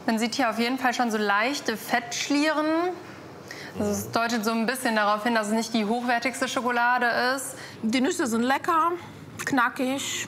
Man sieht hier auf jeden Fall schon so leichte Fettschlieren. Also es deutet so ein bisschen darauf hin, dass es nicht die hochwertigste Schokolade ist. Die Nüsse sind lecker, knackig,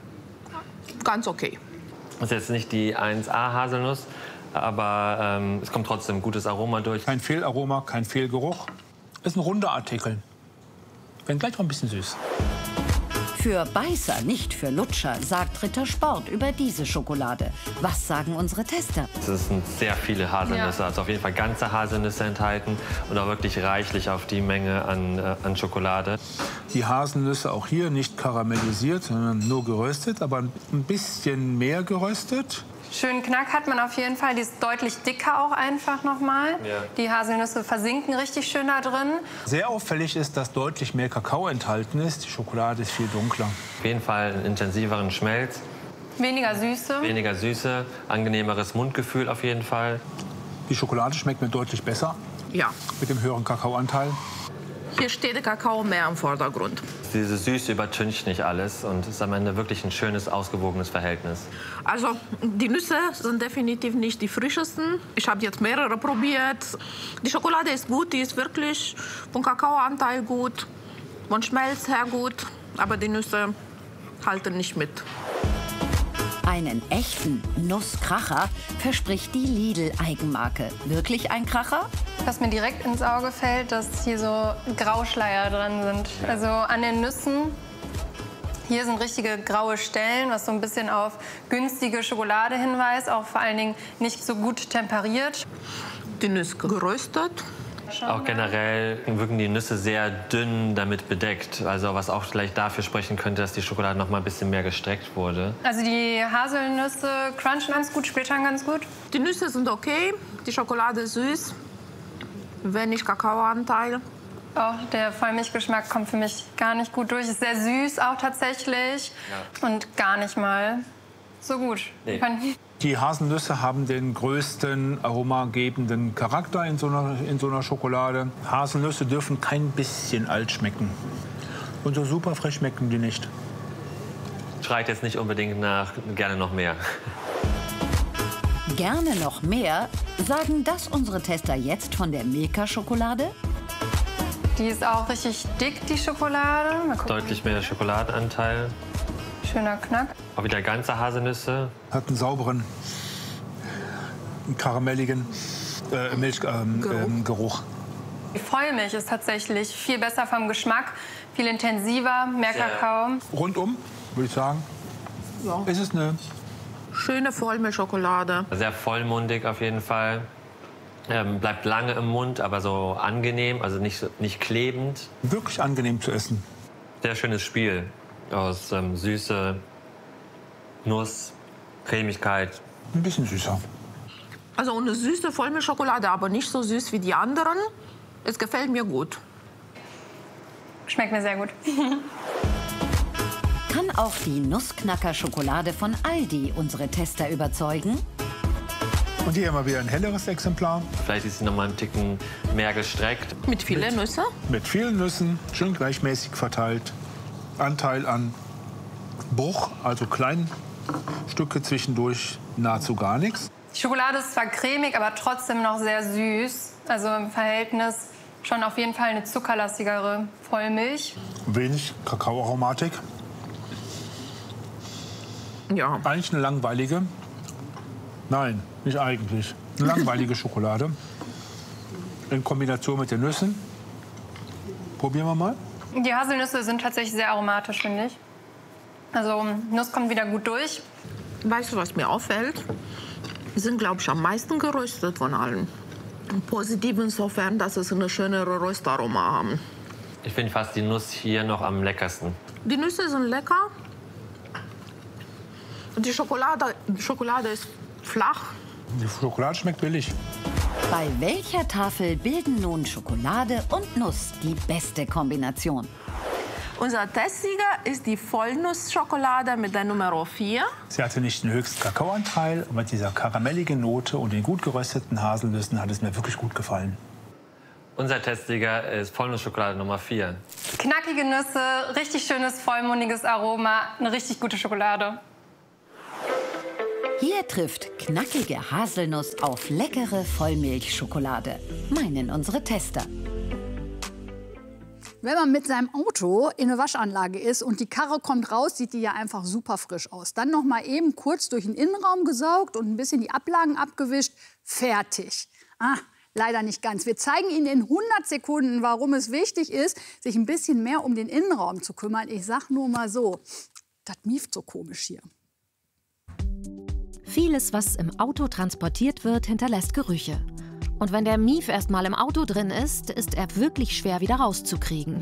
ganz okay. Das ist jetzt nicht die 1A-Haselnuss, aber es kommt trotzdem ein gutes Aroma durch. Kein Fehlaroma, kein Fehlgeruch. Ist ein runder Artikel. Wenn gleich noch ein bisschen süß. Für Beißer, nicht für Lutscher, sagt Ritter Sport über diese Schokolade. Was sagen unsere Tester? Es sind sehr viele Haselnüsse, Ja. also auf jeden Fall ganze Haselnüsse enthalten und auch wirklich reichlich auf die Menge an Schokolade. Die Haselnüsse auch hier nicht karamellisiert, sondern nur geröstet, aber ein bisschen mehr geröstet. Schönen Knack hat man auf jeden Fall. Die ist deutlich dicker auch einfach nochmal. Ja. Die Haselnüsse versinken richtig schön da drin. Sehr auffällig ist, dass deutlich mehr Kakao enthalten ist. Die Schokolade ist viel dunkler. Auf jeden Fall einen intensiveren Schmelz, Weniger Süße. weniger Süße, angenehmeres Mundgefühl auf jeden Fall. Die Schokolade schmeckt mir deutlich besser Ja, mit dem höheren Kakaoanteil. hier steht der Kakao mehr im Vordergrund. Diese Süße übertüncht nicht alles und ist am Ende wirklich ein schönes, ausgewogenes Verhältnis. Also die Nüsse sind definitiv nicht die frischesten. Ich habe jetzt mehrere probiert. Die Schokolade ist gut, die ist wirklich vom Kakaoanteil gut, von Schmelz her gut, aber die Nüsse halten nicht mit. Einen echten Nusskracher verspricht die Lidl-Eigenmarke. Wirklich ein Kracher? Was mir direkt ins Auge fällt, dass hier so Grauschleier drin sind. Also an den Nüssen. Hier sind richtige graue Stellen, was so ein bisschen auf günstige Schokolade hinweist. Auch vor allen Dingen nicht so gut temperiert. Die Nüsse geröstet. Auch generell wirken die Nüsse sehr dünn damit bedeckt. Also was auch vielleicht dafür sprechen könnte, dass die Schokolade noch mal ein bisschen mehr gestreckt wurde. Also die Haselnüsse crunchen ganz gut, splittern ganz gut. Die Nüsse sind okay, die Schokolade ist süß, wenig Kakaoanteil. Auch der Vollmilchgeschmack kommt für mich gar nicht gut durch. Ist sehr süß auch tatsächlich und gar nicht mal so gut. Nee. Die Haselnüsse haben den größten aromagebenden Charakter in so einer Schokolade. Haselnüsse dürfen kein bisschen alt schmecken. Und so super frisch schmecken die nicht. Schreit jetzt nicht unbedingt nach gerne noch mehr. Gerne noch mehr? Sagen das unsere Tester jetzt von der Milka-Schokolade? Die ist auch richtig dick, die Schokolade. Mal gucken. Deutlich mehr Schokoladenanteil. Schöner Knack. Auch wieder ganze Haselnüsse. Hat einen sauberen, karamelligen Milchgeruch. Die Vollmilch ist tatsächlich viel besser vom Geschmack, viel intensiver, mehr Kakao. Rundum, würde ich sagen, ist es eine Schöne Vollmilchschokolade. Sehr vollmundig auf jeden Fall. Bleibt lange im Mund, aber so angenehm, also nicht klebend. wirklich angenehm zu essen. Sehr schönes Spiel aus Süße, Nuss, Cremigkeit. Ein bisschen süßer. Also eine süße Vollmilchschokolade, aber nicht so süß wie die anderen. Es gefällt mir gut. Schmeckt mir sehr gut. Kann auch die Nussknacker-Schokolade von Aldi unsere Tester überzeugen? Und hier haben wir wieder ein helleres Exemplar. Vielleicht ist sie noch mal einen Ticken mehr gestreckt. Mit vielen Nüsse. Mit vielen Nüssen, schön gleichmäßig verteilt. Anteil an Bruch, also kleinen Stücke zwischendurch, nahezu gar nichts. Die Schokolade ist zwar cremig, aber trotzdem noch sehr süß. Also im Verhältnis schon auf jeden Fall eine zuckerlastigere Vollmilch. Wenig Kakaoaromatik. Ja. Eigentlich eine langweilige, nein, nicht eigentlich, eine langweilige Schokolade. In Kombination mit den Nüssen. Probieren wir mal. Die Haselnüsse sind tatsächlich sehr aromatisch, finde ich. Also Nuss kommt wieder gut durch. Weißt du, was mir auffällt? Die sind, glaube ich, am meisten geröstet von allen. Positiv insofern, dass es eine schönere Röstaroma haben. Ich finde fast die Nuss hier noch am leckersten. Die Nüsse sind lecker. Und die Schokolade ist flach. Die Schokolade schmeckt billig. Bei welcher Tafel bilden nun Schokolade und Nuss die beste Kombination? Unser Testsieger ist die Vollnussschokolade mit der Nummer 4. Sie hatte nicht den höchsten Kakaoanteil, aber mit dieser karamelligen Note und den gut gerösteten Haselnüssen hat es mir wirklich gut gefallen. Unser Testsieger ist Vollnussschokolade Nummer 4. Knackige Nüsse, richtig schönes vollmundiges Aroma, eine richtig gute Schokolade. Hier trifft knackige Haselnuss auf leckere Vollmilchschokolade, meinen unsere Tester. Wenn man mit seinem Auto in eine Waschanlage ist und die Karre kommt raus, sieht die ja einfach super frisch aus. Dann noch mal eben kurz durch den Innenraum gesaugt und ein bisschen die Ablagen abgewischt. Fertig. Leider nicht ganz. Wir zeigen Ihnen in 100 Sekunden, warum es wichtig ist, sich ein bisschen mehr um den Innenraum zu kümmern. Ich sag nur mal so, das mieft so komisch hier. Vieles, was im Auto transportiert wird, hinterlässt Gerüche. Und wenn der Mief erst mal im Auto drin ist, ist er wirklich schwer wieder rauszukriegen.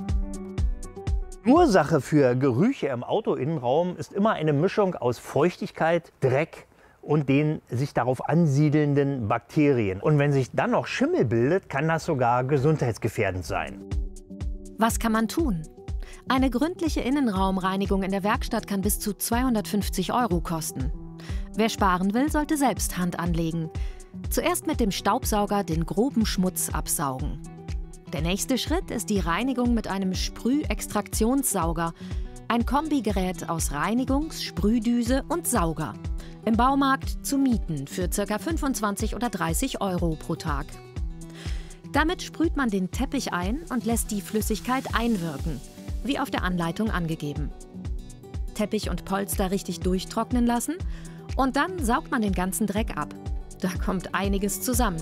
Ursache für Gerüche im Autoinnenraum ist immer eine Mischung aus Feuchtigkeit, Dreck und den sich darauf ansiedelnden Bakterien. Und wenn sich dann noch Schimmel bildet, kann das sogar gesundheitsgefährdend sein. Was kann man tun? Eine gründliche Innenraumreinigung in der Werkstatt kann bis zu 250 € kosten. Wer sparen will, sollte selbst Hand anlegen. Zuerst mit dem Staubsauger den groben Schmutz absaugen. Der nächste Schritt ist die Reinigung mit einem Sprühextraktionssauger. Ein Kombigerät aus Reinigungs-, Sprühdüse und Sauger. Im Baumarkt zu mieten für ca. 25 oder 30 € pro Tag. Damit sprüht man den Teppich ein und lässt die Flüssigkeit einwirken, wie auf der Anleitung angegeben. Teppich und Polster richtig durchtrocknen lassen und dann saugt man den ganzen Dreck ab. Da kommt einiges zusammen.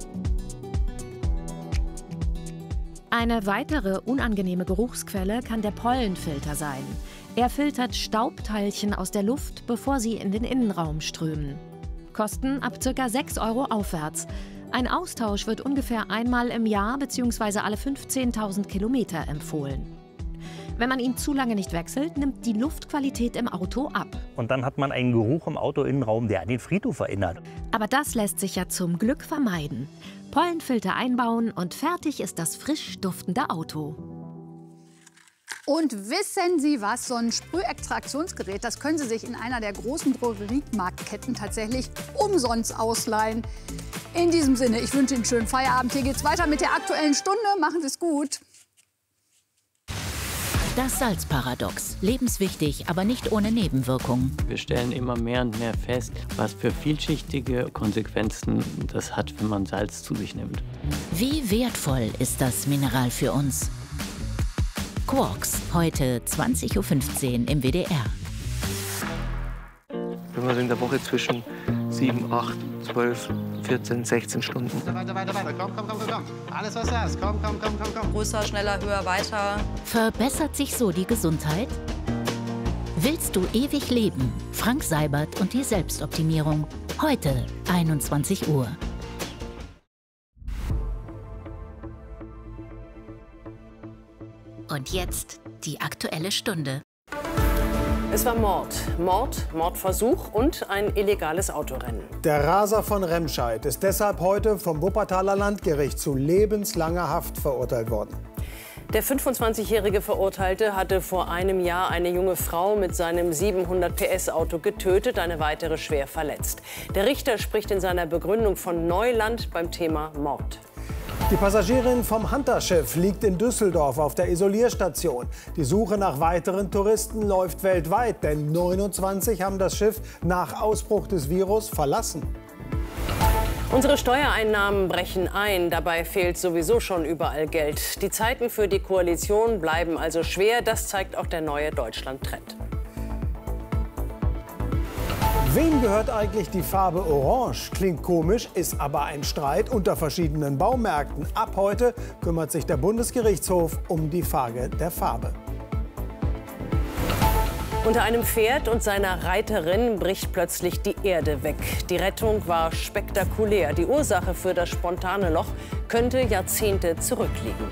Eine weitere unangenehme Geruchsquelle kann der Pollenfilter sein. Er filtert Staubteilchen aus der Luft, bevor sie in den Innenraum strömen. Kosten ab ca. 6 € aufwärts. Ein Austausch wird ungefähr einmal im Jahr bzw. alle 15.000 Kilometer empfohlen. Wenn man ihn zu lange nicht wechselt, nimmt die Luftqualität im Auto ab. Und dann hat man einen Geruch im Autoinnenraum, der an den Friedhof erinnert. Aber das lässt sich ja zum Glück vermeiden. Pollenfilter einbauen und fertig ist das frisch duftende Auto. Und wissen Sie was? So ein Sprühextraktionsgerät, das können Sie sich in einer der großen Drogeriemarktketten tatsächlich umsonst ausleihen. In diesem Sinne, ich wünsche Ihnen einen schönen Feierabend. Hier geht's weiter mit der Aktuellen Stunde. Machen Sie es gut. Das Salzparadox. Lebenswichtig, aber nicht ohne Nebenwirkungen. Wir stellen immer mehr und mehr fest, was für vielschichtige Konsequenzen das hat, wenn man Salz zu sich nimmt. Wie wertvoll ist das Mineral für uns? Quarks, heute 20:15 Uhr im WDR. Wenn man so in der Woche zwischen 7, 8, 12, 14, 16 Stunden. Weiter. Komm. Alles, was du hast. Komm. Größer, schneller, höher, weiter. Verbessert sich so die Gesundheit? Willst du ewig leben? Frank Seibert und die Selbstoptimierung. Heute, 21 Uhr. Und jetzt die Aktuelle Stunde. Es war Mord, Mordversuch und ein illegales Autorennen. Der Raser von Remscheid ist deshalb heute vom Wuppertaler Landgericht zu lebenslanger Haft verurteilt worden. Der 25-jährige Verurteilte hatte vor einem Jahr eine junge Frau mit seinem 700 PS-Auto getötet, eine weitere schwer verletzt. Der Richter spricht in seiner Begründung von Neuland beim Thema Mord. Die Passagierin vom Hunter-Schiff liegt in Düsseldorf auf der Isolierstation. Die Suche nach weiteren Touristen läuft weltweit, denn 29 haben das Schiff nach Ausbruch des Virus verlassen. Unsere Steuereinnahmen brechen ein, dabei fehlt sowieso schon überall Geld. Die Zeiten für die Koalition bleiben also schwer, das zeigt auch der neue Deutschland-Trend. Wem gehört eigentlich die Farbe Orange? Klingt komisch, ist aber ein Streit unter verschiedenen Baumärkten. Ab heute kümmert sich der Bundesgerichtshof um die Frage der Farbe. Unter einem Pferd und seiner Reiterin bricht plötzlich die Erde weg. Die Rettung war spektakulär. Die Ursache für das spontane Loch könnte Jahrzehnte zurückliegen.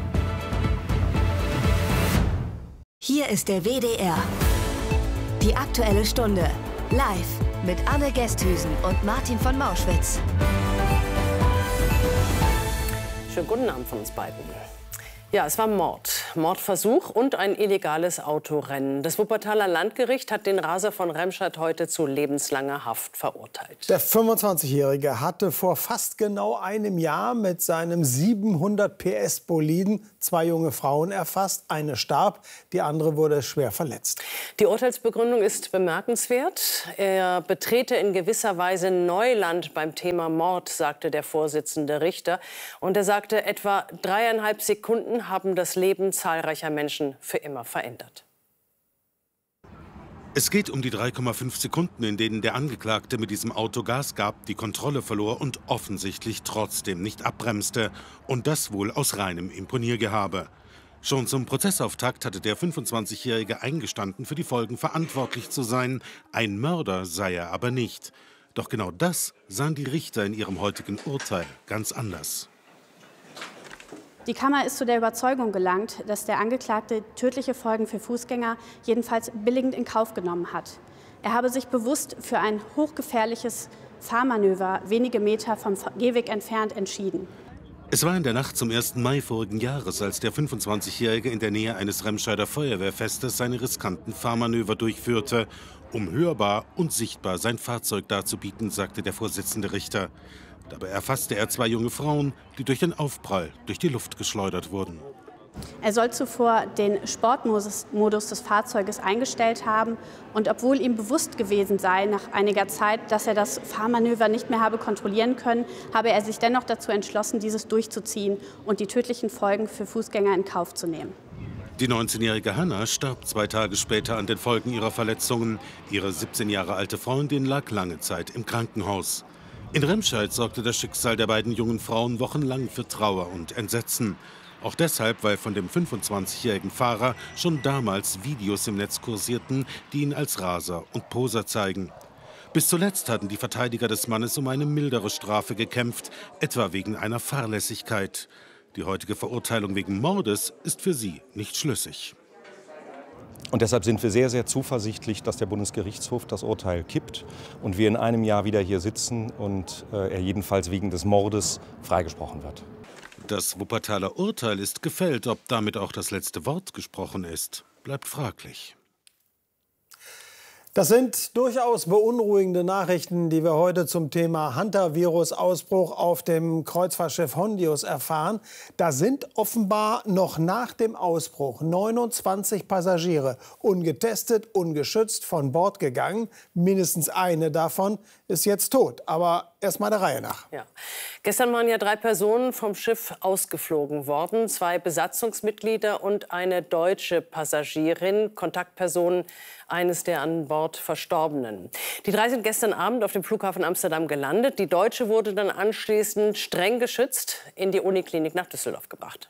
Hier ist der WDR. Die Aktuelle Stunde. Live mit Anne Gesthüsen und Martin von Mauschwitz. Schönen guten Abend von uns beiden. Ja, es war Mord, Mordversuch und ein illegales Autorennen. Das Wuppertaler Landgericht hat den Raser von Remscheid heute zu lebenslanger Haft verurteilt. Der 25-Jährige hatte vor fast genau einem Jahr mit seinem 700 PS Boliden 2 junge Frauen erfasst. Eine starb, die andere wurde schwer verletzt. Die Urteilsbegründung ist bemerkenswert. Er betrete in gewisser Weise Neuland beim Thema Mord, sagte der Vorsitzende Richter. Und er sagte, etwa 3,5 Sekunden haben das Leben zahlreicher Menschen für immer verändert. Es geht um die 3,5 Sekunden, in denen der Angeklagte mit diesem Auto Gas gab, die Kontrolle verlor und offensichtlich trotzdem nicht abbremste. Und das wohl aus reinem Imponiergehabe. Schon zum Prozessauftakt hatte der 25-Jährige eingestanden, für die Folgen verantwortlich zu sein. Ein Mörder sei er aber nicht. Doch genau das sahen die Richter in ihrem heutigen Urteil ganz anders. Die Kammer ist zu der Überzeugung gelangt, dass der Angeklagte tödliche Folgen für Fußgänger jedenfalls billigend in Kauf genommen hat. Er habe sich bewusst für ein hochgefährliches Fahrmanöver wenige Meter vom Gehweg entfernt entschieden. Es war in der Nacht zum 1. Mai vorigen Jahres, als der 25-Jährige in der Nähe eines Remscheider Feuerwehrfestes seine riskanten Fahrmanöver durchführte, um hörbar und sichtbar sein Fahrzeug darzubieten, sagte der Vorsitzende Richter. Dabei erfasste er 2 junge Frauen, die durch den Aufprall durch die Luft geschleudert wurden. Er soll zuvor den Sportmodus des Fahrzeuges eingestellt haben. Und obwohl ihm bewusst gewesen sei, nach einiger Zeit, dass er das Fahrmanöver nicht mehr habe kontrollieren können, habe er sich dennoch dazu entschlossen, dieses durchzuziehen und die tödlichen Folgen für Fußgänger in Kauf zu nehmen. Die 19-jährige Hanna starb 2 Tage später an den Folgen ihrer Verletzungen. Ihre 17 Jahre alte Freundin lag lange Zeit im Krankenhaus. In Remscheid sorgte das Schicksal der beiden jungen Frauen wochenlang für Trauer und Entsetzen. Auch deshalb, weil von dem 25-jährigen Fahrer schon damals Videos im Netz kursierten, die ihn als Raser und Poser zeigen. Bis zuletzt hatten die Verteidiger des Mannes um eine mildere Strafe gekämpft, etwa wegen einer Fahrlässigkeit. Die heutige Verurteilung wegen Mordes ist für sie nicht schlüssig. Und deshalb sind wir sehr, sehr zuversichtlich, dass der Bundesgerichtshof das Urteil kippt und wir in einem Jahr wieder hier sitzen und er jedenfalls wegen des Mordes freigesprochen wird. Das Wuppertaler Urteil ist gefällt. Ob damit auch das letzte Wort gesprochen ist, bleibt fraglich. Das sind durchaus beunruhigende Nachrichten, die wir heute zum Thema Hantavirus-Ausbruch auf dem Kreuzfahrtschiff Hondius erfahren. Da sind offenbar noch nach dem Ausbruch 29 Passagiere ungetestet, ungeschützt von Bord gegangen. Mindestens eine davon ist jetzt tot. Aber erst mal der Reihe nach. Ja. Gestern waren ja 3 Personen vom Schiff ausgeflogen worden. 2 Besatzungsmitglieder und eine deutsche Passagierin, Kontaktpersonen eines der an Bord Verstorbenen. Die 3 sind gestern Abend auf dem Flughafen Amsterdam gelandet. Die Deutsche wurde dann anschließend streng geschützt in die Uniklinik nach Düsseldorf gebracht.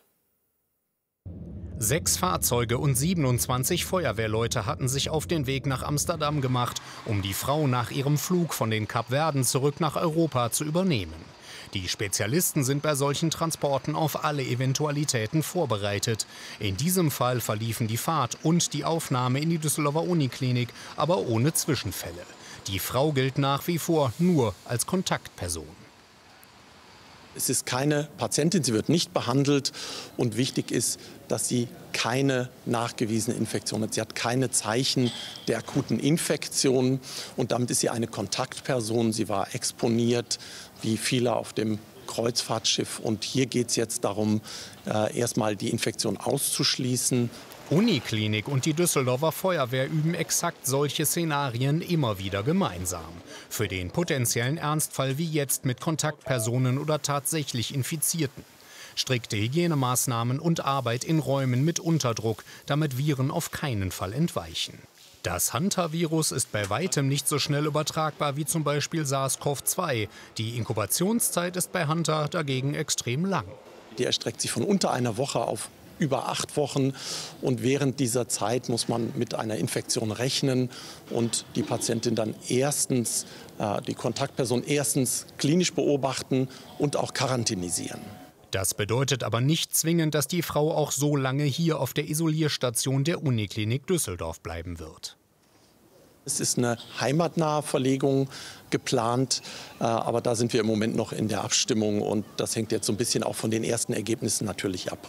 6 Fahrzeuge und 27 Feuerwehrleute hatten sich auf den Weg nach Amsterdam gemacht, um die Frau nach ihrem Flug von den Kapverden zurück nach Europa zu übernehmen. Die Spezialisten sind bei solchen Transporten auf alle Eventualitäten vorbereitet. In diesem Fall verliefen die Fahrt und die Aufnahme in die Düsseldorfer Uniklinik, aber ohne Zwischenfälle. Die Frau gilt nach wie vor nur als Kontaktperson. Es ist keine Patientin, sie wird nicht behandelt. Und wichtig ist, dass sie keine nachgewiesene Infektion hat. Sie hat keine Zeichen der akuten Infektion. Und damit ist sie eine Kontaktperson. Sie war exponiert, wie viele auf dem Kreuzfahrtschiff. Und hier geht es jetzt darum, erstmal die Infektion auszuschließen. Uniklinik und die Düsseldorfer Feuerwehr üben exakt solche Szenarien immer wieder gemeinsam. Für den potenziellen Ernstfall wie jetzt mit Kontaktpersonen oder tatsächlich Infizierten. Strikte Hygienemaßnahmen und Arbeit in Räumen mit Unterdruck, damit Viren auf keinen Fall entweichen. Das Hantavirus ist bei weitem nicht so schnell übertragbar wie zum Beispiel SARS-CoV-2. Die Inkubationszeit ist bei Hanta dagegen extrem lang. Die erstreckt sich von unter einer Woche auf über 8 Wochen. Und während dieser Zeit muss man mit einer Infektion rechnen und die Patientin dann die Kontaktperson erstens klinisch beobachten und auch quarantänisieren. Das bedeutet aber nicht zwingend, dass die Frau auch so lange hier auf der Isolierstation der Uniklinik Düsseldorf bleiben wird. Es ist eine heimatnahe Verlegung geplant, aber da sind wir im Moment noch in der Abstimmung und das hängt jetzt so ein bisschen auch von den ersten Ergebnissen natürlich ab.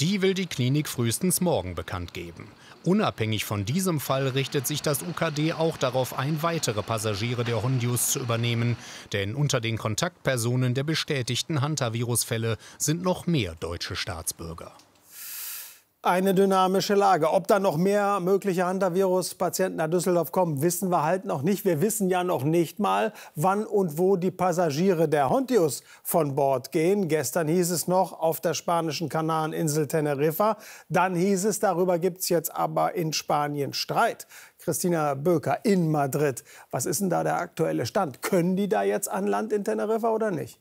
Die will die Klinik frühestens morgen bekannt geben. Unabhängig von diesem Fall richtet sich das UKD auch darauf ein, weitere Passagiere der Hondius zu übernehmen. Denn unter den Kontaktpersonen der bestätigten Hantavirus-Fälle sind noch mehr deutsche Staatsbürger. Eine dynamische Lage. Ob da noch mehr mögliche Hantavirus-Patienten nach Düsseldorf kommen, wissen wir halt noch nicht. Wir wissen ja noch nicht mal, wann und wo die Passagiere der Hondius von Bord gehen. Gestern hieß es noch auf der spanischen Kanareninsel Teneriffa. Dann hieß es, darüber gibt es jetzt aber in Spanien Streit. Christina Böker in Madrid. Was ist denn da der aktuelle Stand? Können die da jetzt an Land in Teneriffa oder nicht?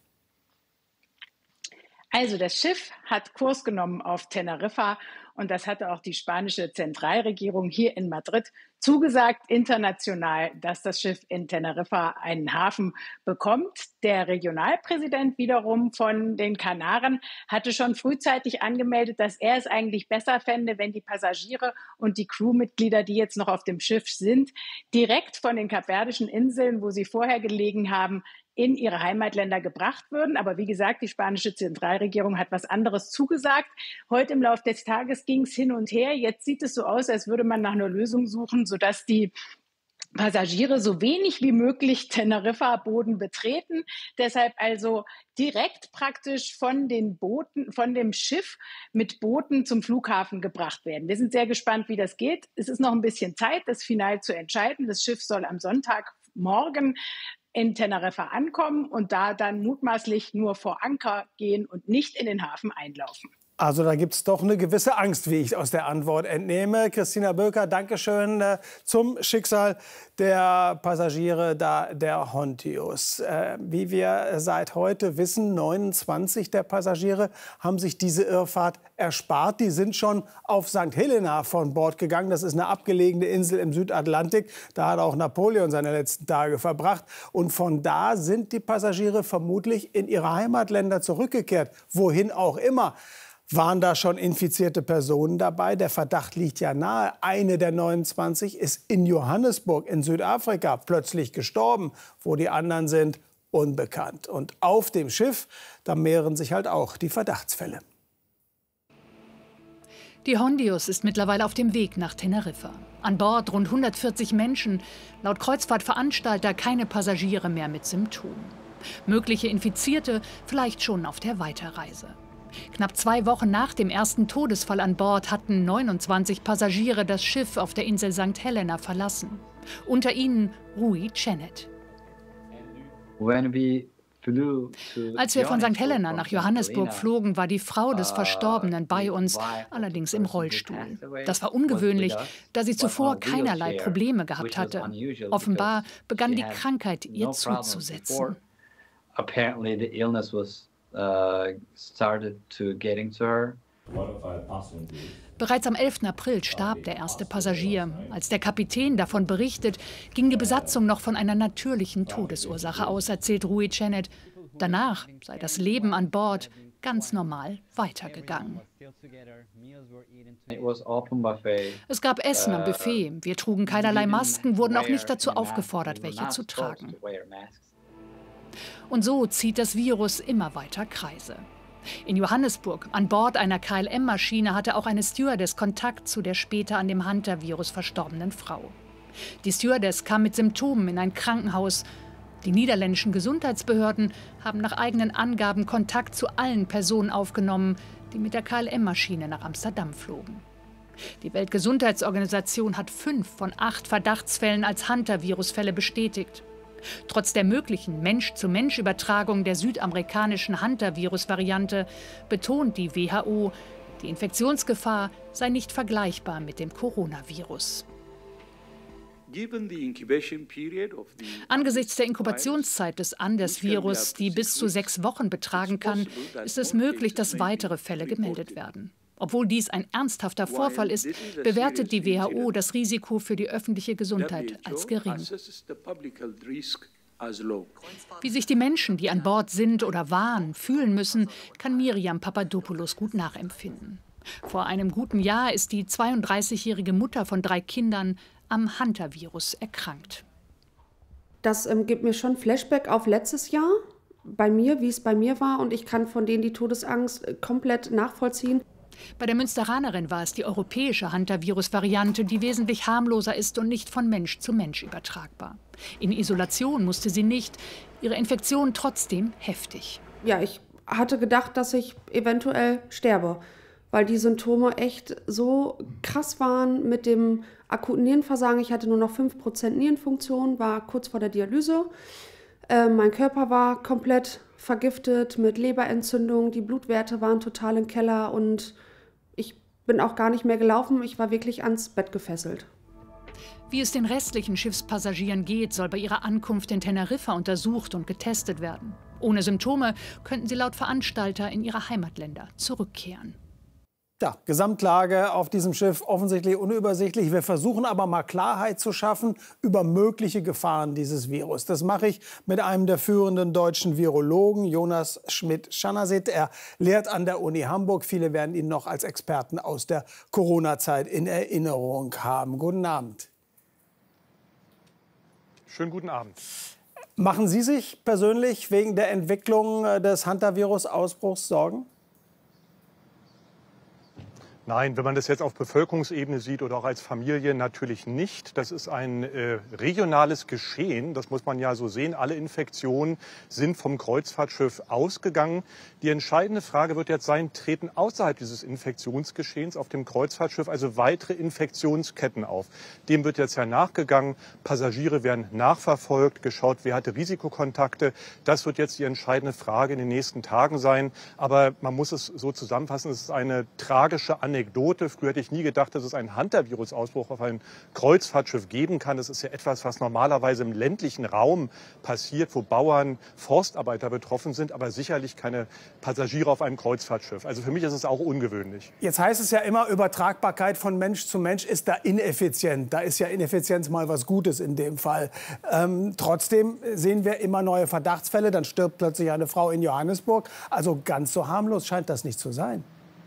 Also das Schiff hat Kurs genommen auf Teneriffa und das hatte auch die spanische Zentralregierung hier in Madrid zugesagt, international, dass das Schiff in Teneriffa einen Hafen bekommt. Der Regionalpräsident wiederum von den Kanaren hatte schon frühzeitig angemeldet, dass er es eigentlich besser fände, wenn die Passagiere und die Crewmitglieder, die jetzt noch auf dem Schiff sind, direkt von den Kapverdischen Inseln, wo sie vorher gelegen haben, in ihre Heimatländer gebracht würden. Aber wie gesagt, die spanische Zentralregierung hat was anderes zugesagt. Heute im Laufe des Tages ging es hin und her. Jetzt sieht es so aus, als würde man nach einer Lösung suchen, sodass die Passagiere so wenig wie möglich Teneriffa-Boden betreten. Deshalb also direkt praktisch von den Booten, von dem Schiff mit Booten zum Flughafen gebracht werden. Wir sind sehr gespannt, wie das geht. Es ist noch ein bisschen Zeit, das final zu entscheiden. Das Schiff soll am Sonntagmorgen in Teneriffa ankommen und da dann mutmaßlich nur vor Anker gehen und nicht in den Hafen einlaufen. Also da gibt es doch eine gewisse Angst, wie ich aus der Antwort entnehme. Christina Böker, danke schön zum Schicksal der Passagiere der Hondius. Wie wir seit heute wissen, 29 der Passagiere haben sich diese Irrfahrt erspart. Die sind schon auf St. Helena von Bord gegangen. Das ist eine abgelegene Insel im Südatlantik. Da hat auch Napoleon seine letzten Tage verbracht. Und von da sind die Passagiere vermutlich in ihre Heimatländer zurückgekehrt. Wohin auch immer. Waren da schon infizierte Personen dabei? Der Verdacht liegt ja nahe. Eine der 29 ist in Johannesburg in Südafrika plötzlich gestorben. Wo die anderen sind, unbekannt. Und auf dem Schiff, da mehren sich halt auch die Verdachtsfälle. Die Hondius ist mittlerweile auf dem Weg nach Teneriffa. An Bord rund 140 Menschen. Laut Kreuzfahrtveranstalter keine Passagiere mehr mit Symptomen. Mögliche Infizierte vielleicht schon auf der Weiterreise. Knapp 2 Wochen nach dem ersten Todesfall an Bord hatten 29 Passagiere das Schiff auf der Insel St. Helena verlassen. Unter ihnen Rui Chenet. Als wir von St. Helena nach Johannesburg flogen, war die Frau des Verstorbenen bei uns, allerdings im Rollstuhl. Das war ungewöhnlich, da sie zuvor keinerlei Probleme gehabt hatte. Offenbar begann die Krankheit ihr zuzusetzen. Bereits am 11. April starb der erste Passagier. Als der Kapitän davon berichtet, ging die Besatzung noch von einer natürlichen Todesursache aus, erzählt Rui Chenet. Danach sei das Leben an Bord ganz normal weitergegangen. Es gab Essen am Buffet. Wir trugen keinerlei Masken, wurden auch nicht dazu aufgefordert, welche zu tragen. Und so zieht das Virus immer weiter Kreise. In Johannesburg, an Bord einer KLM-Maschine, hatte auch eine Stewardess Kontakt zu der später an dem Hunter-Virus verstorbenen Frau. Die Stewardess kam mit Symptomen in ein Krankenhaus. Die niederländischen Gesundheitsbehörden haben nach eigenen Angaben Kontakt zu allen Personen aufgenommen, die mit der KLM-Maschine nach Amsterdam flogen. Die Weltgesundheitsorganisation hat 5 von 8 Verdachtsfällen als Hunter-Virus-Fälle bestätigt. Trotz der möglichen Mensch-zu-Mensch-Übertragung der südamerikanischen Hunter-Virus-Variante betont die WHO, die Infektionsgefahr sei nicht vergleichbar mit dem Coronavirus. Angesichts der Inkubationszeit des Anders-Virus, die bis zu 6 Wochen betragen kann, ist es möglich, dass weitere Fälle gemeldet werden. Obwohl dies ein ernsthafter Vorfall ist, bewertet die WHO das Risiko für die öffentliche Gesundheit als gering. Wie sich die Menschen, die an Bord sind oder waren, fühlen müssen, kann Miriam Papadopoulos gut nachempfinden. Vor einem guten Jahr ist die 32-jährige Mutter von 3 Kindern am Hunter-Virus erkrankt. Das gibt mir schon Flashback auf letztes Jahr, bei mir, wie es bei mir war. Und ich kann von denen die Todesangst komplett nachvollziehen. Bei der Münsteranerin war es die europäische Hantavirus-Variante, die wesentlich harmloser ist und nicht von Mensch zu Mensch übertragbar. In Isolation musste sie nicht, ihre Infektion trotzdem heftig. Ja, ich hatte gedacht, dass ich eventuell sterbe, weil die Symptome echt so krass waren mit dem akuten Nierenversagen. Ich hatte nur noch 5% Nierenfunktion, war kurz vor der Dialyse. Mein Körper war komplett vergiftet mit Leberentzündung, die Blutwerte waren total im Keller und ich bin auch gar nicht mehr gelaufen. Ich war wirklich ans Bett gefesselt. Wie es den restlichen Schiffspassagieren geht, soll bei ihrer Ankunft in Teneriffa untersucht und getestet werden. Ohne Symptome könnten sie laut Veranstalter in ihre Heimatländer zurückkehren. Ja, Gesamtlage auf diesem Schiff offensichtlich unübersichtlich. Wir versuchen aber mal Klarheit zu schaffen über mögliche Gefahren dieses Virus. Das mache ich mit einem der führenden deutschen Virologen, Jonas Schmidt-Schanasit. Er lehrt an der Uni Hamburg. Viele werden ihn noch als Experten aus der Corona-Zeit in Erinnerung haben. Guten Abend. Schönen guten Abend. Machen Sie sich persönlich wegen der Entwicklung des Hantavirus-Ausbruchs Sorgen? Nein, wenn man das jetzt auf Bevölkerungsebene sieht oder auch als Familie, natürlich nicht. Das ist ein regionales Geschehen, das muss man ja so sehen. Alle Infektionen sind vom Kreuzfahrtschiff ausgegangen. Die entscheidende Frage wird jetzt sein, treten außerhalb dieses Infektionsgeschehens auf dem Kreuzfahrtschiff also weitere Infektionsketten auf? Dem wird jetzt ja nachgegangen. Passagiere werden nachverfolgt, geschaut, wer hatte Risikokontakte. Das wird jetzt die entscheidende Frage in den nächsten Tagen sein. Aber man muss es so zusammenfassen, es ist eine tragische Anekdote. Früher hätte ich nie gedacht, dass es einen Hantavirus-Ausbruch auf einem Kreuzfahrtschiff geben kann. Das ist ja etwas, was normalerweise im ländlichen Raum passiert, wo Bauern, Forstarbeiter betroffen sind, aber sicherlich keine Passagiere auf einem Kreuzfahrtschiff. Also für mich ist es auch ungewöhnlich. Jetzt heißt es ja immer, Übertragbarkeit von Mensch zu Mensch ist da ineffizient. Da ist ja Ineffizienz mal was Gutes in dem Fall. Trotzdem sehen wir immer neue Verdachtsfälle. Dann stirbt plötzlich eine Frau in Johannesburg. Also ganz so harmlos scheint das nicht zu sein.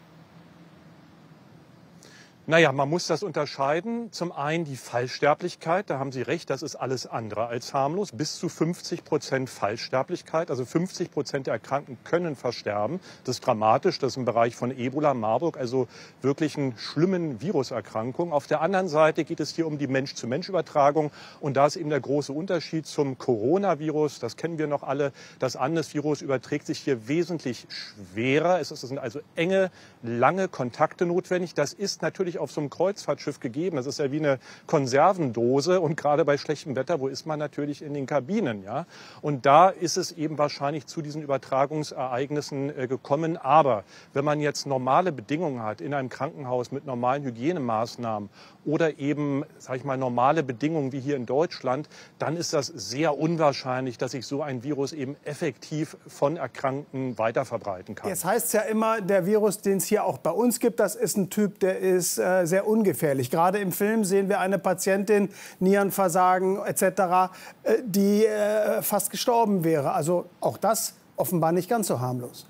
Naja, man muss das unterscheiden. Zum einen die Fallsterblichkeit, da haben Sie recht, das ist alles andere als harmlos. Bis zu 50% Fallsterblichkeit, also 50% der Erkrankten können versterben. Das ist dramatisch, das ist im Bereich von Ebola, Marburg, also wirklich einen schlimmen Viruserkrankung. Auf der anderen Seite geht es hier um die Mensch-zu-Mensch-Übertragung und da ist eben der große Unterschied zum Coronavirus, das kennen wir noch alle. Das Andersvirus überträgt sich hier wesentlich schwerer. Es sind also enge, lange Kontakte notwendig. Das ist natürlich auf so einem Kreuzfahrtschiff gegeben. Das ist ja wie eine Konservendose und gerade bei schlechtem Wetter, wo ist man natürlich in den Kabinen, ja? Und da ist es eben wahrscheinlich zu diesen Übertragungsereignissen gekommen. Aber wenn man jetzt normale Bedingungen hat in einem Krankenhaus mit normalen Hygienemaßnahmen oder eben, sag ich mal, normale Bedingungen wie hier in Deutschland, dann ist das sehr unwahrscheinlich, dass sich so ein Virus eben effektiv von Erkrankten weiterverbreiten kann. Jetzt heißt es ja immer, der Virus, den es hier auch bei uns gibt, das ist ein Typ, der ist sehr ungefährlich. Gerade im Film sehen wir eine Patientin, Nierenversagen etc., die fast gestorben wäre. Also auch das offenbar nicht ganz so harmlos.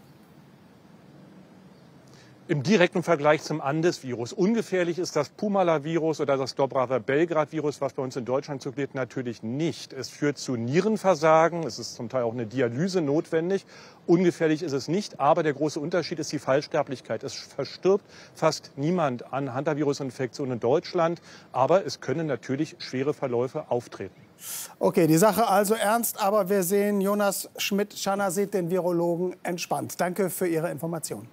Im direkten Vergleich zum Andes-Virus. Ungefährlich ist das Pumala-Virus oder das Dobrava-Belgrad-Virus, was bei uns in Deutschland zirkuliert, natürlich nicht. Es führt zu Nierenversagen, es ist zum Teil auch eine Dialyse notwendig. Ungefährlich ist es nicht, aber der große Unterschied ist die Fallsterblichkeit. Es verstirbt fast niemand an Hantavirus-Infektionen in Deutschland, aber es können natürlich schwere Verläufe auftreten. Okay, die Sache also ernst, aber wir sehen Jonas Schmidt-Schanasit, den Virologen, entspannt. Danke für Ihre Informationen.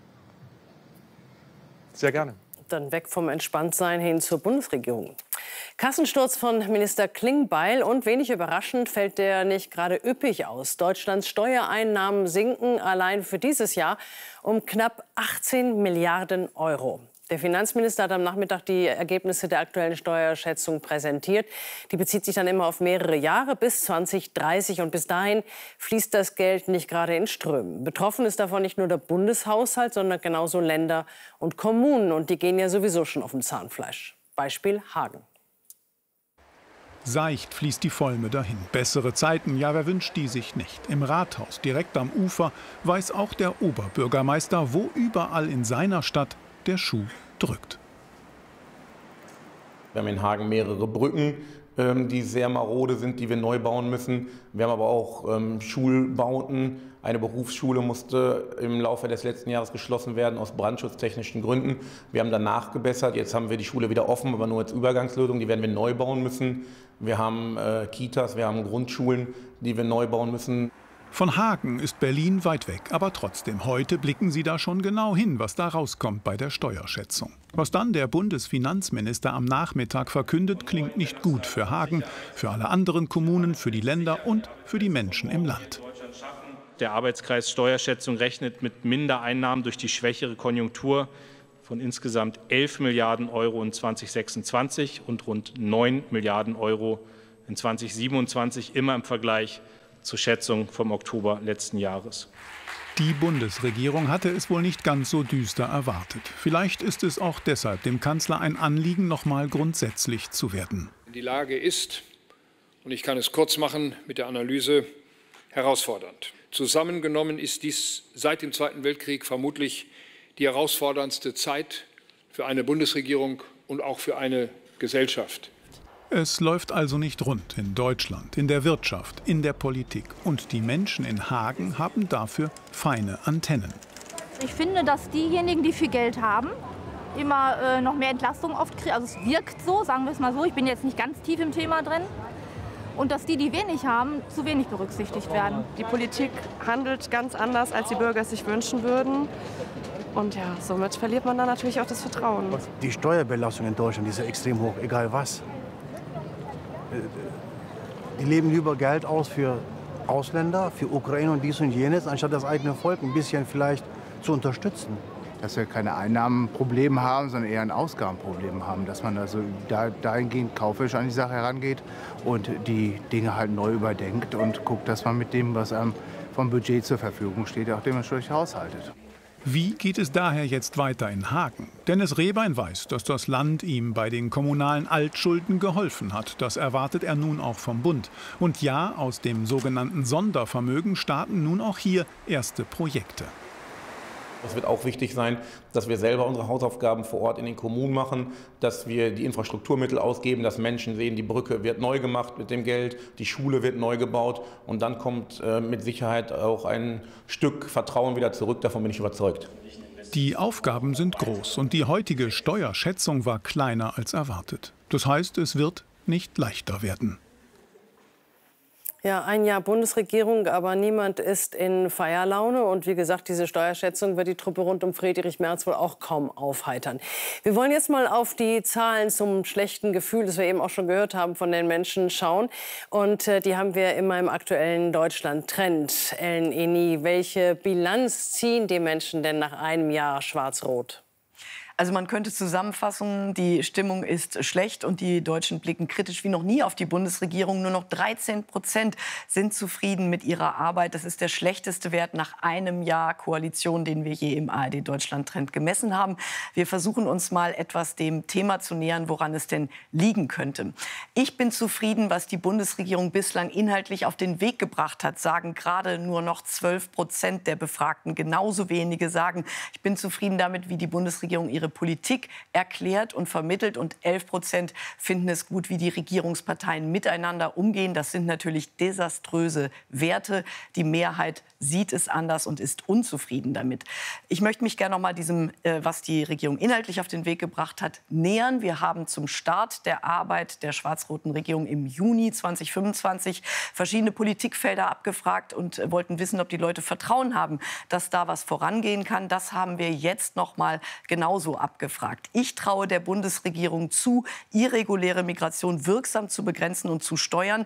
Sehr gerne. Dann weg vom Entspanntsein hin zur Bundesregierung. Kassensturz von Minister Klingbeil und wenig überraschend fällt der nicht gerade üppig aus. Deutschlands Steuereinnahmen sinken allein für dieses Jahr um knapp 18 Milliarden Euro. Der Finanzminister hat am Nachmittag die Ergebnisse der aktuellen Steuerschätzung präsentiert. Die bezieht sich dann immer auf mehrere Jahre bis 2030. Und bis dahin fließt das Geld nicht gerade in Strömen. Betroffen ist davon nicht nur der Bundeshaushalt, sondern genauso Länder und Kommunen. Und die gehen ja sowieso schon auf dem Zahnfleisch. Beispiel Hagen. Seicht fließt die Volme dahin. Bessere Zeiten, ja, wer wünscht die sich nicht? Im Rathaus, direkt am Ufer, weiß auch der Oberbürgermeister, wo überall in seiner Stadt der Schuh drückt. Wir haben in Hagen mehrere Brücken, die sehr marode sind, die wir neu bauen müssen. Wir haben aber auch Schulbauten. Eine Berufsschule musste im Laufe des letzten Jahres geschlossen werden aus brandschutztechnischen Gründen. Wir haben danach gebessert. Jetzt haben wir die Schule wieder offen, aber nur als Übergangslösung. Die werden wir neu bauen müssen. Wir haben Kitas, wir haben Grundschulen, die wir neu bauen müssen. Von Hagen ist Berlin weit weg, aber trotzdem, heute blicken Sie da schon genau hin, was da rauskommt bei der Steuerschätzung. Was dann der Bundesfinanzminister am Nachmittag verkündet, klingt nicht gut für Hagen, für alle anderen Kommunen, für die Länder und für die Menschen im Land. Der Arbeitskreis Steuerschätzung rechnet mit Mindereinnahmen durch die schwächere Konjunktur von insgesamt 11 Milliarden Euro in 2026 und rund 9 Milliarden Euro in 2027, immer im Vergleich zur Schätzung vom Oktober letzten Jahres. Die Bundesregierung hatte es wohl nicht ganz so düster erwartet. Vielleicht ist es auch deshalb dem Kanzler ein Anliegen, noch mal grundsätzlich zu werden. Die Lage ist, und ich kann es kurz machen mit der Analyse, herausfordernd. Zusammengenommen ist dies seit dem Zweiten Weltkrieg vermutlich die herausforderndste Zeit für eine Bundesregierung und auch für eine Gesellschaft. Es läuft also nicht rund in Deutschland, in der Wirtschaft, in der Politik. Und die Menschen in Hagen haben dafür feine Antennen. Ich finde, dass diejenigen, die viel Geld haben, immer noch mehr Entlastung oft kriegen. Also es wirkt so, sagen wir es mal so. Ich bin jetzt nicht ganz tief im Thema drin. Und dass die, die wenig haben, zu wenig berücksichtigt werden. Die Politik handelt ganz anders, als die Bürger es sich wünschen würden. Und ja, somit verliert man dann natürlich auch das Vertrauen. Die Steuerbelastung in Deutschland ist ja extrem hoch, egal was. Die leben lieber Geld aus für Ausländer, für Ukraine und dies und jenes, anstatt das eigene Volk ein bisschen vielleicht zu unterstützen. Dass wir keine Einnahmenprobleme haben, sondern eher ein Ausgabenproblem haben. Dass man also dahingehend kauferisch an die Sache herangeht und die Dinge halt neu überdenkt und guckt, dass man mit dem, was einem vom Budget zur Verfügung steht, auch dementsprechend haushaltet. Wie geht es daher jetzt weiter in Hagen? Dennis Rehbein weiß, dass das Land ihm bei den kommunalen Altschulden geholfen hat. Das erwartet er nun auch vom Bund. Und ja, aus dem sogenannten Sondervermögen starten nun auch hier erste Projekte. Es wird auch wichtig sein, dass wir selber unsere Hausaufgaben vor Ort in den Kommunen machen, dass wir die Infrastrukturmittel ausgeben, dass Menschen sehen, die Brücke wird neu gemacht mit dem Geld, die Schule wird neu gebaut und dann kommt mit Sicherheit auch ein Stück Vertrauen wieder zurück, davon bin ich überzeugt. Die Aufgaben sind groß und die heutige Steuerschätzung war kleiner als erwartet. Das heißt, es wird nicht leichter werden. Ja, ein Jahr Bundesregierung, aber niemand ist in Feierlaune. Und wie gesagt, diese Steuerschätzung wird die Truppe rund um Friedrich Merz wohl auch kaum aufheitern. Wir wollen jetzt mal auf die Zahlen zum schlechten Gefühl, das wir eben auch schon gehört haben, von den Menschen schauen. Und die haben wir immer im aktuellen Deutschland-Trend. Ellen Eni, welche Bilanz ziehen die Menschen denn nach einem Jahr Schwarz-Rot? Also man könnte zusammenfassen, die Stimmung ist schlecht und die Deutschen blicken kritisch wie noch nie auf die Bundesregierung. Nur noch 13% sind zufrieden mit ihrer Arbeit. Das ist der schlechteste Wert nach einem Jahr Koalition, den wir je im ARD-Deutschland-Trend gemessen haben. Wir versuchen uns mal etwas dem Thema zu nähern, woran es denn liegen könnte. Ich bin zufrieden, was die Bundesregierung bislang inhaltlich auf den Weg gebracht hat, sagen gerade nur noch 12% der Befragten. Genauso wenige sagen, ich bin zufrieden damit, wie die Bundesregierung ihre Politik erklärt und vermittelt. Und 11% finden es gut, wie die Regierungsparteien miteinander umgehen. Das sind natürlich desaströse Werte. Die Mehrheit sieht es anders und ist unzufrieden damit. Ich möchte mich gerne noch mal diesem, was die Regierung inhaltlich auf den Weg gebracht hat, nähern. Wir haben zum Start der Arbeit der schwarz-roten Regierung im Juni 2025 verschiedene Politikfelder abgefragt und wollten wissen, ob die Leute Vertrauen haben, dass da was vorangehen kann. Das haben wir jetzt noch mal genauso abgefragt. Ich traue der Bundesregierung zu, irreguläre Migration wirksam zu begrenzen und zu steuern.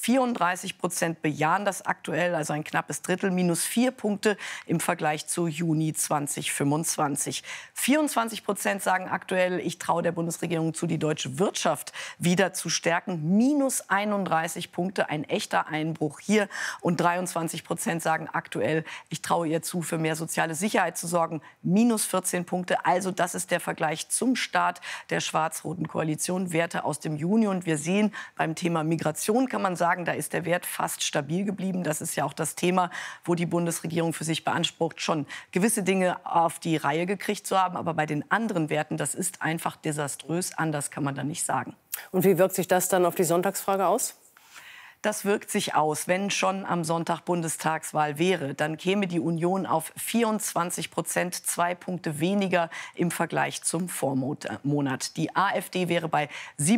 34% bejahen das aktuell, also ein knappes Drittel, -4 Punkte im Vergleich zu Juni 2025. 24% sagen aktuell, ich traue der Bundesregierung zu, die deutsche Wirtschaft wieder zu stärken. -31 Punkte, ein echter Einbruch hier. Und 23% sagen aktuell, ich traue ihr zu, für mehr soziale Sicherheit zu sorgen. -14 Punkte. Also das ist ist der Vergleich zum Start der schwarz-roten Koalition. Werte aus dem Juni. Und wir sehen, beim Thema Migration kann man sagen, da ist der Wert fast stabil geblieben. Das ist ja auch das Thema, wo die Bundesregierung für sich beansprucht, schon gewisse Dinge auf die Reihe gekriegt zu haben. Aber bei den anderen Werten, das ist einfach desaströs. Anders kann man da nicht sagen. Und wie wirkt sich das dann auf die Sonntagsfrage aus? Das wirkt sich aus. Wenn schon am Sonntag Bundestagswahl wäre, dann käme die Union auf 24%, 2 Punkte weniger im Vergleich zum Vormonat. Die AfD wäre bei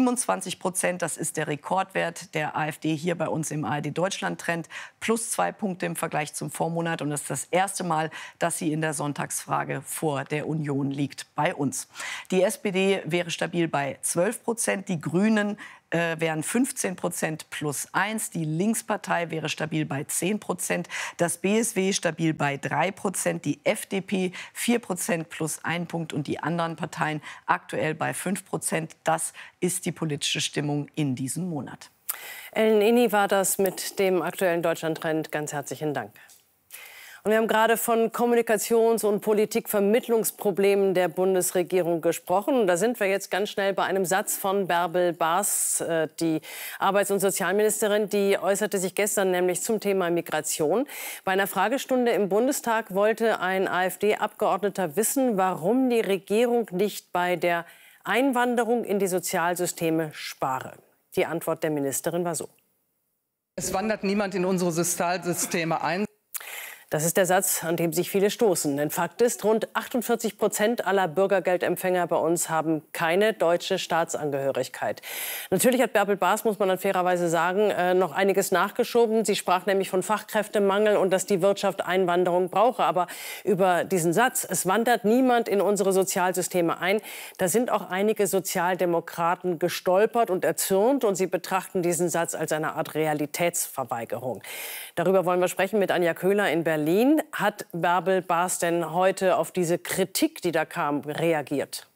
27%. Das ist der Rekordwert der AfD hier bei uns im ARD-Deutschland-Trend. Plus 2 Punkte im Vergleich zum Vormonat. Und das ist das erste Mal, dass sie in der Sonntagsfrage vor der Union liegt bei uns. Die SPD wäre stabil bei 12%. Die Grünen wären 15% plus 1. Die Linkspartei wäre stabil bei 10%. Das BSW stabil bei 3%. Die FDP 4% plus 1 Punkt. Und die anderen Parteien aktuell bei 5%. Das ist die politische Stimmung in diesem Monat. Ellen Inni war das mit dem aktuellen Deutschland-Trend. Ganz herzlichen Dank. Und wir haben gerade von Kommunikations- und Politikvermittlungsproblemen der Bundesregierung gesprochen. Und da sind wir jetzt ganz schnell bei einem Satz von Bärbel Baas, die Arbeits- und Sozialministerin. Die äußerte sich gestern nämlich zum Thema Migration. Bei einer Fragestunde im Bundestag wollte ein AfD-Abgeordneter wissen, warum die Regierung nicht bei der Einwanderung in die Sozialsysteme spare. Die Antwort der Ministerin war so: Es wandert niemand in unsere Sozialsysteme ein. Das ist der Satz, an dem sich viele stoßen. Denn Fakt ist, rund 48% aller Bürgergeldempfänger bei uns haben keine deutsche Staatsangehörigkeit. Natürlich hat Bärbel Baas, muss man dann fairerweise sagen, noch einiges nachgeschoben. Sie sprach nämlich von Fachkräftemangel und dass die Wirtschaft Einwanderung brauche. Aber über diesen Satz, es wandert niemand in unsere Sozialsysteme ein, da sind auch einige Sozialdemokraten gestolpert und erzürnt. Und sie betrachten diesen Satz als eine Art Realitätsverweigerung. Darüber wollen wir sprechen mit Anja Köhler in Berlin. Hat Bärbel Baas denn heute auf diese Kritik, die da kam, reagiert?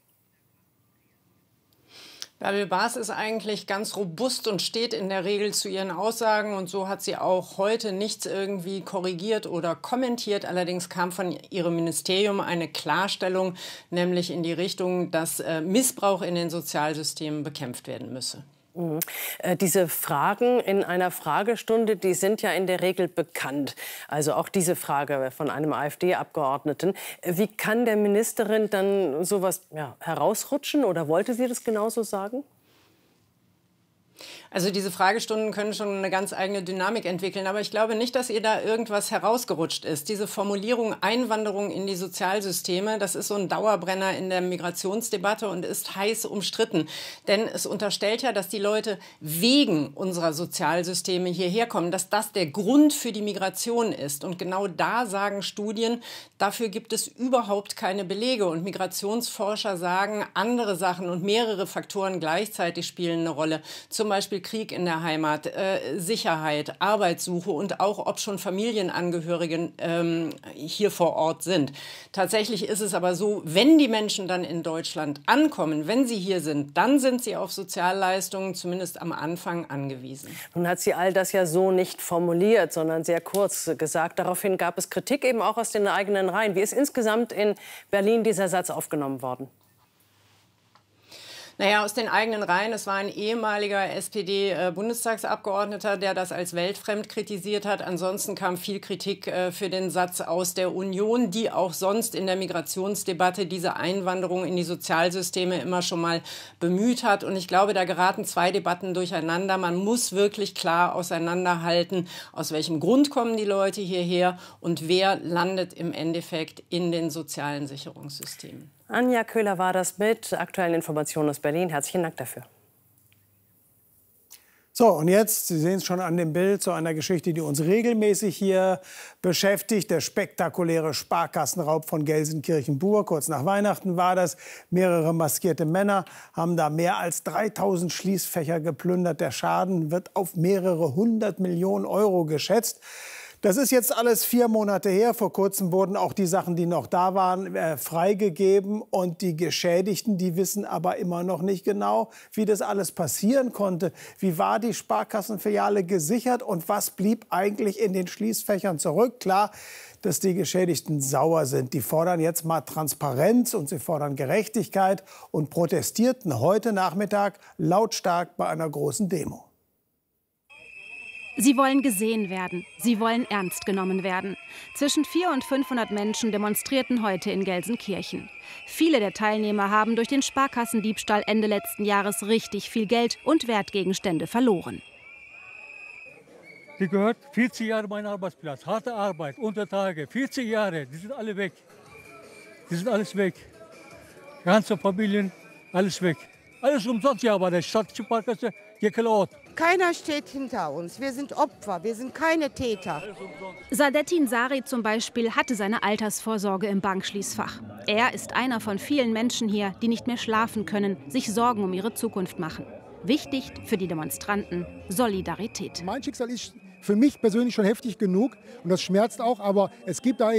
Bärbel Baas ist eigentlich ganz robust und steht in der Regel zu ihren Aussagen. Und so hat sie auch heute nichts irgendwie korrigiert oder kommentiert. Allerdings kam von ihrem Ministerium eine Klarstellung, nämlich in die Richtung, dass Missbrauch in den Sozialsystemen bekämpft werden müsse. Diese Fragen in einer Fragestunde, die sind ja in der Regel bekannt. Also auch diese Frage von einem AfD-Abgeordneten. Wie kann der Ministerin dann sowas herausrutschen, oder wollte sie das genauso sagen? Also diese Fragestunden können schon eine ganz eigene Dynamik entwickeln. Aber ich glaube nicht, dass ihr da irgendwas herausgerutscht ist. Diese Formulierung Einwanderung in die Sozialsysteme, das ist so ein Dauerbrenner in der Migrationsdebatte und ist heiß umstritten. Denn es unterstellt ja, dass die Leute wegen unserer Sozialsysteme hierher kommen, dass das der Grund für die Migration ist. Und genau da sagen Studien, dafür gibt es überhaupt keine Belege. Und Migrationsforscher sagen, andere Sachen und mehrere Faktoren gleichzeitig spielen eine Rolle. Zum Beispiel Krieg in der Heimat, Sicherheit, Arbeitssuche und auch, ob schon Familienangehörige hier vor Ort sind. Tatsächlich ist es aber so, wenn die Menschen dann in Deutschland ankommen, wenn sie hier sind, dann sind sie auf Sozialleistungen zumindest am Anfang angewiesen. Nun hat sie all das ja so nicht formuliert, sondern sehr kurz gesagt. Daraufhin gab es Kritik eben auch aus den eigenen Reihen. Wie ist insgesamt in Berlin dieser Satz aufgenommen worden? Naja, aus den eigenen Reihen. Es war ein ehemaliger SPD-Bundestagsabgeordneter, der das als weltfremd kritisiert hat. Ansonsten kam viel Kritik für den Satz aus der Union, die auch sonst in der Migrationsdebatte diese Einwanderung in die Sozialsysteme immer schon mal bemüht hat. Und ich glaube, da geraten zwei Debatten durcheinander. Man muss wirklich klar auseinanderhalten, aus welchem Grund kommen die Leute hierher und wer landet im Endeffekt in den sozialen Sicherungssystemen. Anja Köhler war das mit aktuellen Informationen aus Berlin. Herzlichen Dank dafür. So, und jetzt, Sie sehen es schon an dem Bild, zu einer Geschichte, die uns regelmäßig hier beschäftigt. Der spektakuläre Sparkassenraub von Gelsenkirchen-Bur. Kurz nach Weihnachten war das. Mehrere maskierte Männer haben da mehr als 3000 Schließfächer geplündert. Der Schaden wird auf mehrere 100 Millionen Euro geschätzt. Das ist jetzt alles 4 Monate her. Vor kurzem wurden auch die Sachen, die noch da waren, freigegeben. Und die Geschädigten, die wissen aber immer noch nicht genau, wie das alles passieren konnte. Wie war die Sparkassenfiliale gesichert und was blieb eigentlich in den Schließfächern zurück? Klar, dass die Geschädigten sauer sind. Die fordern jetzt mal Transparenz und sie fordern Gerechtigkeit und protestierten heute Nachmittag lautstark bei einer großen Demo. Sie wollen gesehen werden. Sie wollen ernst genommen werden. Zwischen 400 und 500 Menschen demonstrierten heute in Gelsenkirchen. Viele der Teilnehmer haben durch den Sparkassendiebstahl Ende letzten Jahres richtig viel Geld und Wertgegenstände verloren. Die gehört 40 Jahre mein Arbeitsplatz, harte Arbeit, Untertage, 40 Jahre, die sind alle weg. Die sind alles weg. Ganze Familien, alles weg. Alles umsonst ja bei der staatlichen Sparkasse geklaut. Keiner steht hinter uns. Wir sind Opfer, wir sind keine Täter. Sadettin Sari zum Beispiel hatte seine Altersvorsorge im Bankschließfach. Er ist einer von vielen Menschen hier, die nicht mehr schlafen können, sich Sorgen um ihre Zukunft machen. Wichtig für die Demonstranten: Solidarität. Mein Schicksal ist für mich persönlich schon heftig genug und das schmerzt auch, aber es gibt da